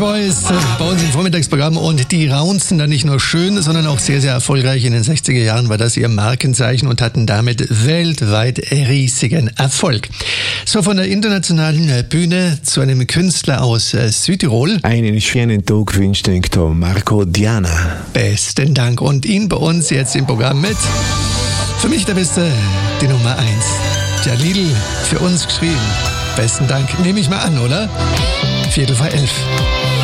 Boys bei uns im Vormittagsprogramm und die raunzen dann nicht nur schön, sondern auch sehr, sehr erfolgreich. In den 60er Jahren war das ihr Markenzeichen und hatten damit weltweit riesigen Erfolg. So, von der internationalen Bühne zu einem Künstler aus Südtirol. Einen schönen Tag wünscht Dr. Marco Diana. Besten Dank und ihn bei uns jetzt im Programm mit, für mich der Beste, die Nummer 1. Jalil, für uns geschrieben. Besten Dank, nehme ich mal an, oder? 11:45.